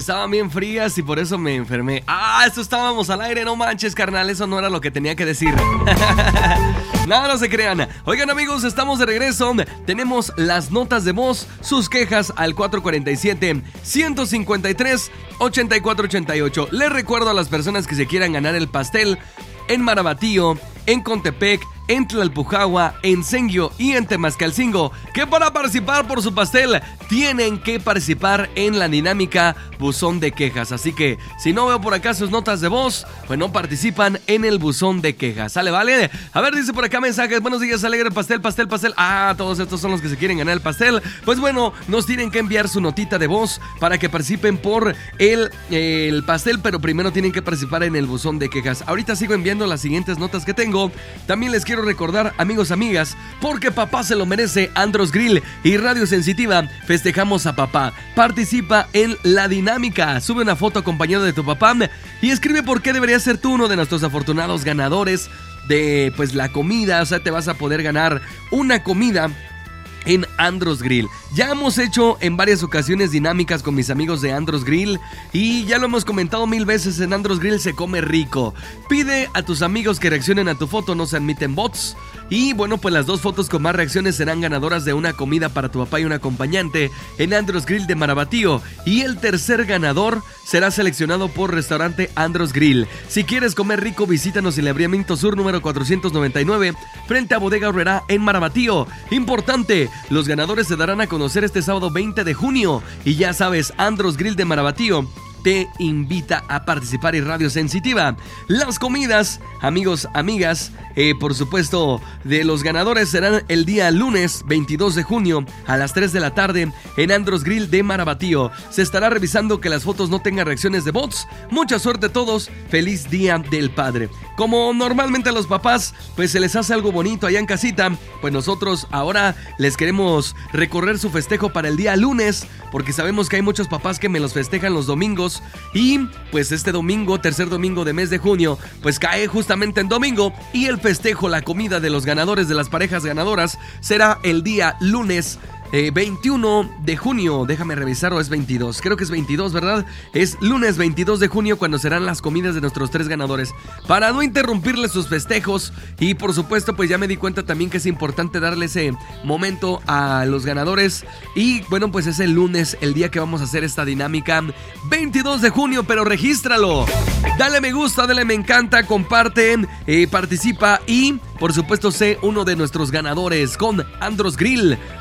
estaban bien frías y por eso me enfermé. Esto estábamos al aire, no manches, carnal, eso no era lo que tenía que decir. Nada, no se crean. Oigan, amigos, estamos de regreso. Tenemos las notas de voz, sus quejas al 447-153-8488. Les recuerdo a las personas que se quieran ganar el pastel en Marabatío, en Contepec, en Tlalpujahua, en Senguio y en Temascalcingo, que para participar por su pastel tienen que participar en la dinámica buzón de quejas. Así que si no veo por acá sus notas de voz, pues no participan en el buzón de quejas. ¿Sale, vale? A ver, dice por acá mensajes. Buenos días, alegre, pastel. Todos estos son los que se quieren ganar el pastel. Pues bueno, nos tienen que enviar su notita de voz para que participen por el pastel, pero primero tienen que participar en el buzón de quejas. Ahorita sigo enviando las siguientes notas que tengo. También les quiero recordar, amigos, amigas, porque papá se lo merece. Andros Grill y Radio Sensitiva festejamos a papá. Participa en la dinámica. Sube una foto acompañada de tu papá y escribe por qué deberías ser tú uno de nuestros afortunados ganadores de pues la comida. O sea, te vas a poder ganar una comida en Andros Grill. Ya hemos hecho en varias ocasiones dinámicas con mis amigos de Andros Grill y ya lo hemos comentado 1000 veces, en Andros Grill se come rico. Pide a tus amigos que reaccionen a tu foto, no se admiten bots. Y bueno, pues las 2 fotos con más reacciones serán ganadoras de una comida para tu papá y un acompañante en Andros Grill de Marabatío. Y el tercer ganador será seleccionado por Restaurante Andros Grill. Si quieres comer rico, visítanos en Libramiento Sur número 499 frente a Bodega Aurrerá en Marabatío. Importante, los ganadores se darán a conocer este sábado 20 de junio. Y ya sabes, Andros Grill de Marabatío te invita a participar en Radio Sensitiva. Las comidas, amigos, amigas, por supuesto, de los ganadores serán el día lunes 22 de junio a las 3 de la tarde en Andros Grill de Marabatío. Se estará revisando que las fotos no tengan reacciones de bots. Mucha suerte a todos, feliz Día del Padre. Como normalmente a los papás pues se les hace algo bonito allá en casita, pues nosotros ahora les queremos recorrer su festejo para el día lunes, porque sabemos que hay muchos papás que me los festejan los domingos. Y pues este domingo, tercer domingo de mes de junio, pues cae justamente en domingo. Y el festejo, la comida de los ganadores, de las parejas ganadoras, será el día lunes 21 de junio, déjame revisar, o es 22, creo que es 22, ¿verdad? Es lunes 22 de junio cuando serán las comidas de nuestros 3 ganadores, para no interrumpirles sus festejos. Y por supuesto, pues ya me di cuenta también que es importante darle ese momento a los ganadores. Y bueno, pues es el lunes, el día que vamos a hacer esta dinámica, 22 de junio, pero regístralo. Dale me gusta, dale me encanta, comparte, participa y por supuesto sé uno de nuestros ganadores con Andros Grill.